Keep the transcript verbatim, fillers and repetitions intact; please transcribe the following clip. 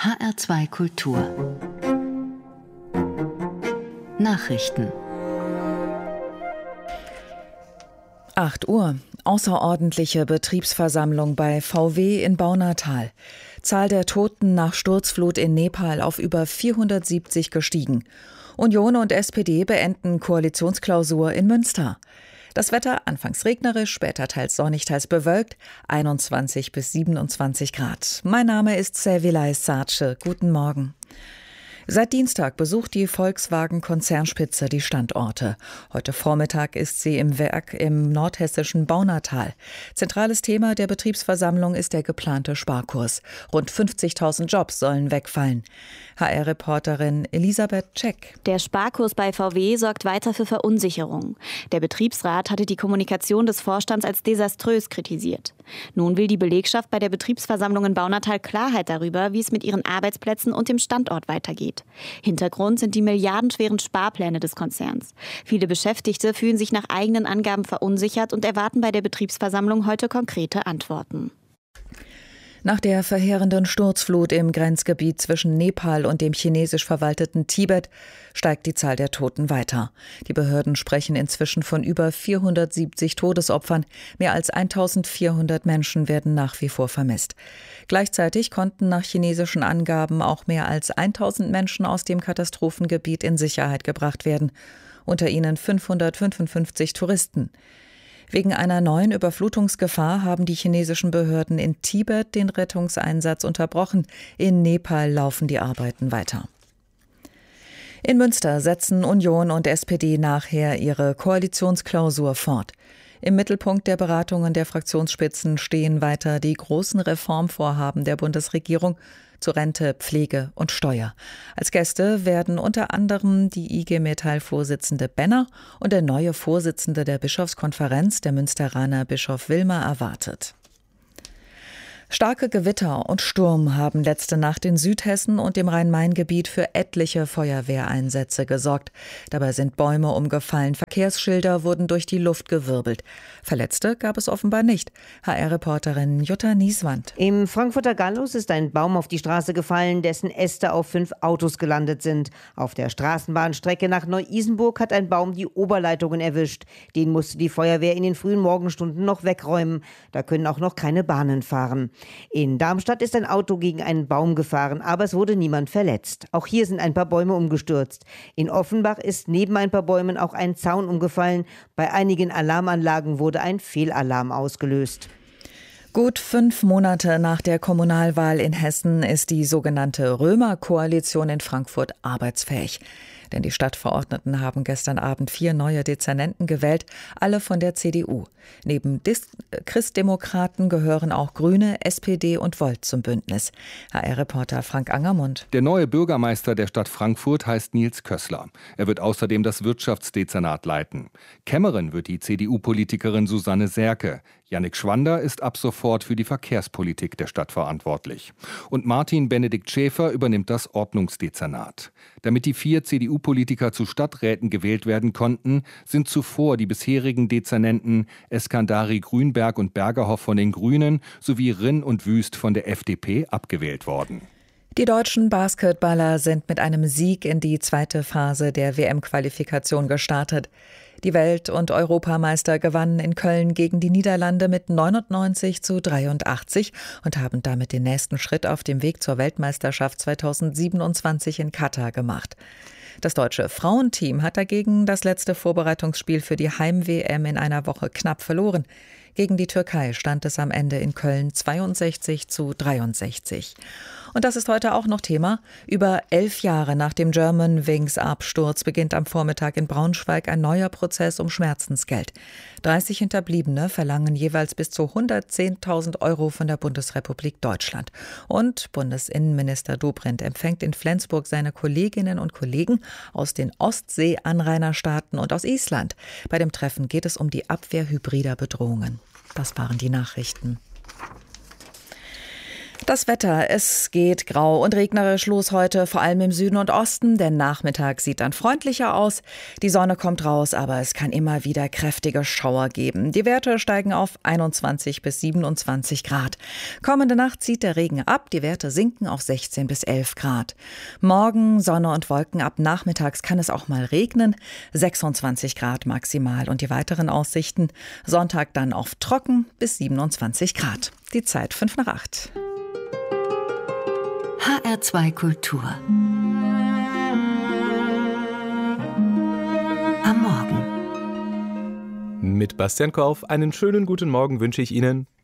H R zwei Kultur Nachrichten. acht Uhr. Außerordentliche Betriebsversammlung bei V W in Baunatal. Zahl der Toten nach Sturzflut in Nepal auf über vierhundertsiebzig gestiegen. Union und S P D beenden Koalitionsklausur in Münster. Das Wetter anfangs regnerisch, später teils sonnig, teils bewölkt, einundzwanzig bis siebenundzwanzig Grad. Mein Name ist Servilay Sarce. Guten Morgen. Seit Dienstag besucht die Volkswagen-Konzernspitze die Standorte. Heute Vormittag ist sie im Werk im nordhessischen Baunatal. Zentrales Thema der Betriebsversammlung ist der geplante Sparkurs. Rund fünfzigtausend Jobs sollen wegfallen. H R-Reporterin Elisabeth Czech. Der Sparkurs bei V W sorgt weiter für Verunsicherung. Der Betriebsrat hatte die Kommunikation des Vorstands als desaströs kritisiert. Nun will die Belegschaft bei der Betriebsversammlung in Baunatal Klarheit darüber, wie es mit ihren Arbeitsplätzen und dem Standort weitergeht. Hintergrund sind die milliardenschweren Sparpläne des Konzerns. Viele Beschäftigte fühlen sich nach eigenen Angaben verunsichert und erwarten bei der Betriebsversammlung heute konkrete Antworten. Nach der verheerenden Sturzflut im Grenzgebiet zwischen Nepal und dem chinesisch verwalteten Tibet steigt die Zahl der Toten weiter. Die Behörden sprechen inzwischen von über vierhundertsiebzig Todesopfern. Mehr als eintausendvierhundert Menschen werden nach wie vor vermisst. Gleichzeitig konnten nach chinesischen Angaben auch mehr als tausend Menschen aus dem Katastrophengebiet in Sicherheit gebracht werden. Unter ihnen fünfhundertfünfundfünfzig Touristen. Wegen einer neuen Überflutungsgefahr haben die chinesischen Behörden in Tibet den Rettungseinsatz unterbrochen. In Nepal laufen die Arbeiten weiter. In Münster setzen Union und S P D nachher ihre Koalitionsklausur fort. Im Mittelpunkt der Beratungen der Fraktionsspitzen stehen weiter die großen Reformvorhaben der Bundesregierung zu Rente, Pflege und Steuer. Als Gäste werden unter anderem die I G Metall-Vorsitzende Benner und der neue Vorsitzende der Bischofskonferenz, der Münsteraner Bischof Wilmer, erwartet. Starke Gewitter und Sturm haben letzte Nacht in Südhessen und dem Rhein-Main-Gebiet für etliche Feuerwehreinsätze gesorgt. Dabei sind Bäume umgefallen, Verkehrsschilder wurden durch die Luft gewirbelt. Verletzte gab es offenbar nicht. H R-Reporterin Jutta Nieswand. Im Frankfurter Gallus ist ein Baum auf die Straße gefallen, dessen Äste auf fünf Autos gelandet sind. Auf der Straßenbahnstrecke nach Neu-Isenburg hat ein Baum die Oberleitungen erwischt. Den musste die Feuerwehr in den frühen Morgenstunden noch wegräumen. Da können auch noch keine Bahnen fahren. In Darmstadt ist ein Auto gegen einen Baum gefahren, aber es wurde niemand verletzt. Auch hier sind ein paar Bäume umgestürzt. In Offenbach ist neben ein paar Bäumen auch ein Zaun umgefallen. Bei einigen Alarmanlagen wurde ein Fehlalarm ausgelöst. Gut fünf Monate nach der Kommunalwahl in Hessen ist die sogenannte Römer-Koalition in Frankfurt arbeitsfähig. Denn die Stadtverordneten haben gestern Abend vier neue Dezernenten gewählt, alle von der C D U. Neben Dis- Christdemokraten gehören auch Grüne, S P D und Volt zum Bündnis. H R-Reporter Frank Angermund. Der neue Bürgermeister der Stadt Frankfurt heißt Nils Kössler. Er wird außerdem das Wirtschaftsdezernat leiten. Kämmerin wird die C D U-Politikerin Susanne Serke. Jannik Schwander ist ab sofort für die Verkehrspolitik der Stadt verantwortlich. Und Martin Benedikt Schäfer übernimmt das Ordnungsdezernat. Damit die vier C D U-Politiker zu Stadträten gewählt werden konnten, sind zuvor die bisherigen Dezernenten Eskandari Grünberg und Bergerhoff von den Grünen sowie Rinn und Wüst von der F D P abgewählt worden. Die deutschen Basketballer sind mit einem Sieg in die zweite Phase der W M-Qualifikation gestartet. Die Welt- und Europameister gewannen in Köln gegen die Niederlande mit neunundneunzig zu dreiundachtzig und haben damit den nächsten Schritt auf dem Weg zur Weltmeisterschaft zweitausendsiebenundzwanzig in Katar gemacht. Das deutsche Frauenteam hat dagegen das letzte Vorbereitungsspiel für die Heim-W M in einer Woche knapp verloren. Gegen die Türkei stand es am Ende in Köln zweiundsechzig zu dreiundsechzig. Und das ist heute auch noch Thema. Über elf Jahre nach dem Germanwings-Absturz beginnt am Vormittag in Braunschweig ein neuer Prozess um Schmerzensgeld. dreißig Hinterbliebene verlangen jeweils bis zu hundertzehntausend Euro von der Bundesrepublik Deutschland. Und Bundesinnenminister Dobrindt empfängt in Flensburg seine Kolleginnen und Kollegen aus den Ostsee-Anrainerstaaten und aus Island. Bei dem Treffen geht es um die Abwehr hybrider Bedrohungen. Das waren die Nachrichten. Das Wetter, es geht grau und regnerisch los heute, vor allem im Süden und Osten. Der Nachmittag sieht dann freundlicher aus. Die Sonne kommt raus, aber es kann immer wieder kräftige Schauer geben. Die Werte steigen auf einundzwanzig bis siebenundzwanzig Grad. Kommende Nacht zieht der Regen ab, die Werte sinken auf sechzehn bis elf Grad. Morgen Sonne und Wolken, ab nachmittags kann es auch mal regnen. sechsundzwanzig Grad maximal und die weiteren Aussichten. Sonntag dann auf trocken bis siebenundzwanzig Grad. Die Zeit fünf nach acht. H R zwei Kultur. Am Morgen. Mit Bastian Korf einen schönen guten Morgen wünsche ich Ihnen.